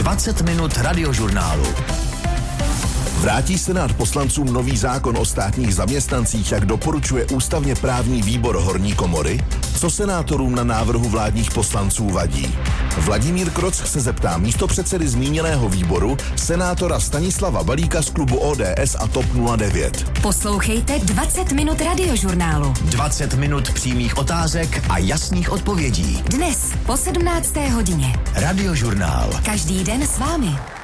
20 minut radiožurnálu. Vrátí Senát poslancům nový zákon o státních zaměstnancích, jak doporučuje ústavně právní výbor horní komory? Co senátorům na návrhu vládních poslanců vadí? Vladimír Kroc se zeptá místopředsedy zmíněného výboru, senátora Stanislava Balíka z klubu ODS a TOP 09. Poslouchejte 20 minut radiožurnálu. 20 minut přímých otázek a jasných odpovědí. Dnes po 17. hodině. Radiožurnál. Každý den s vámi.